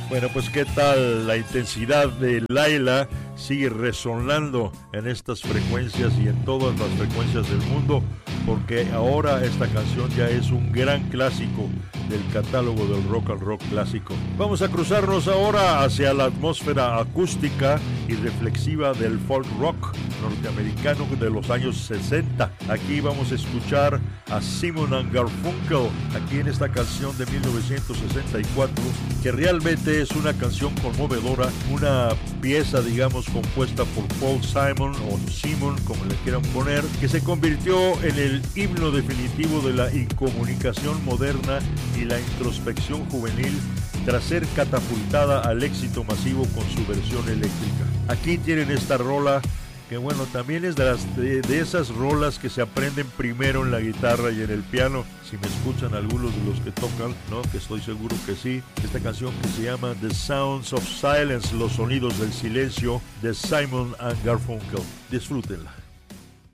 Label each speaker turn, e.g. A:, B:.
A: Bueno, pues qué tal la intensidad de Laila sigue resonando en estas frecuencias y en todas las frecuencias del mundo, porque ahora esta canción ya es un gran clásico del catálogo del rock and rock clásico. Vamos a cruzarnos ahora hacia la atmósfera acústica y reflexiva del folk rock norteamericano de los años 60. Aquí vamos a escuchar a Simon and Garfunkel, aquí en esta canción de 1964, que realmente es una canción conmovedora, una pieza, digamos, compuesta por Paul Simon o Simon, como le quieran poner, que se convirtió en el himno definitivo de la incomunicación moderna y la introspección juvenil tras ser catapultada al éxito masivo con su versión eléctrica. Aquí tienen esta rola que, bueno, también es de esas rolas que se aprenden primero en la guitarra y en el piano. Si me escuchan algunos de los que tocan, ¿no? Que estoy seguro que sí. Esta canción que se llama The Sounds of Silence, los sonidos del silencio, de Simon and Garfunkel. Disfrútenla.